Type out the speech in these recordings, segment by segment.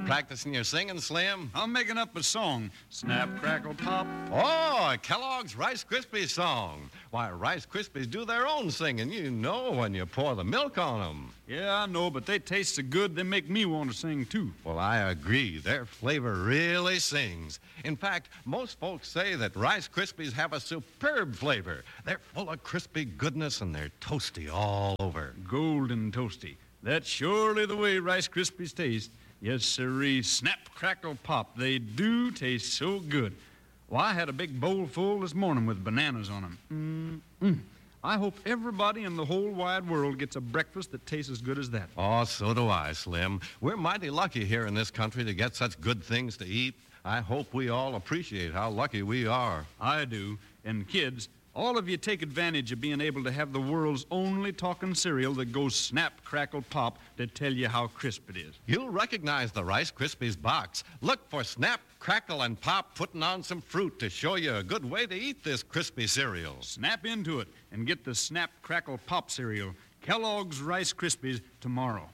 practicing your singing, Slim? I'm making up a song. Snap, crackle, pop. Oh, Kellogg's Rice Krispies song. Why, Rice Krispies do their own singing, you know, when you pour the milk on them. Yeah, I know, but they taste so good they make me want to sing, too. Well, I agree. Their flavor really sings. In fact, most folks say that Rice Krispies have a superb flavor. They're full of crispy goodness and they're toasty all over. Golden toasty. That's surely the way Rice Krispies taste. Yes, sirree. Snap, crackle, pop. They do taste so good. Well, I had a big bowl full this morning with bananas on them. I hope everybody in the whole wide world gets a breakfast that tastes as good as that. Oh, so do I, Slim. We're mighty lucky here in this country to get such good things to eat. I hope we all appreciate how lucky we are. I do. And kids, all of you take advantage of being able to have the world's only talking cereal that goes snap, crackle, pop to tell you how crisp it is. You'll recognize the Rice Krispies box. Look for Snap, Crackle, and Pop putting on some fruit to show you a good way to eat this crispy cereal. Snap into it and get the Snap, Crackle, Pop cereal. Kellogg's Rice Krispies tomorrow.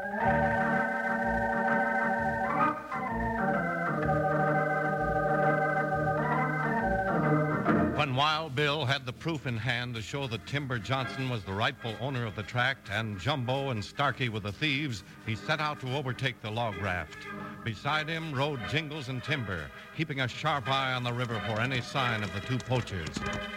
When Wild Bill had the proof in hand to show that Timber Johnson was the rightful owner of the tract and Jumbo and Starkey were the thieves, he set out to overtake the log raft. Beside him rode Jingles and Timber, keeping a sharp eye on the river for any sign of the two poachers.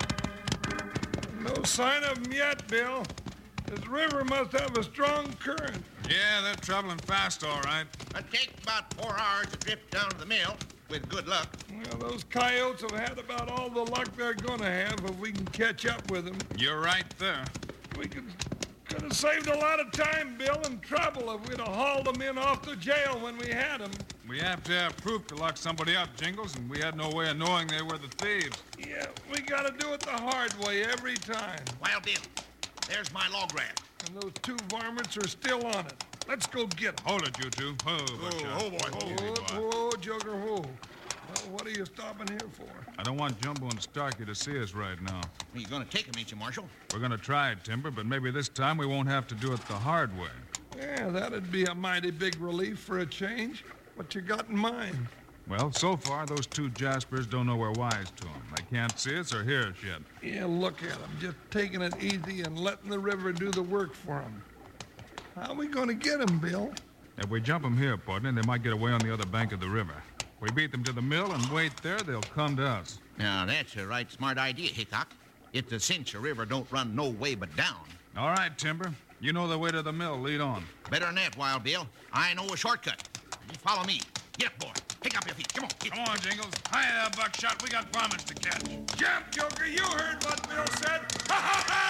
No sign of them yet, Bill. This river must have a strong current. Yeah, they're traveling fast, all right. It'll take about 4 hours to drift down to the mill, with good luck. Well, those coyotes have had about all the luck they're going to have if we can catch up with them. You're right there. We could have saved a lot of time, Bill, and trouble if we'd have hauled them in off the jail when we had them. We have to have proof to lock somebody up, Jingles, and we had no way of knowing they were the thieves. Yeah, we got to do it the hard way every time. Wild Bill, there's my log raft. And those two varmints are still on it. Let's go get them. Hold it, you two. Whoa, Whoa, Joker, whoa. Well, what are you stopping here for? I don't want Jumbo and Starkey to see us right now. You're going to take them, ain't you, Marshal? We're going to try it, Timber, but maybe this time we won't have to do it the hard way. Yeah, that'd be a mighty big relief for a change. What you got in mind? Well, so far, those two Jaspers don't know we're wise to them. They can't see us or hear us yet. Yeah, look at them, just taking it easy and letting the river do the work for them. How are we going to get them, Bill? If we jump them here, partner, they might get away on the other bank of the river. If we beat them to the mill and wait there, they'll come to us. Now, that's a right smart idea, Hickok. It's a cinch the river don't run no way but down. All right, Timber. You know the way to the mill. Lead on. Better than that, Wild Bill. I know a shortcut. You follow me. Get up, boy. Pick up your feet. Come on. Come on, Jingles. Hi there, Buckshot. We got varmints to catch. Jump, Joker,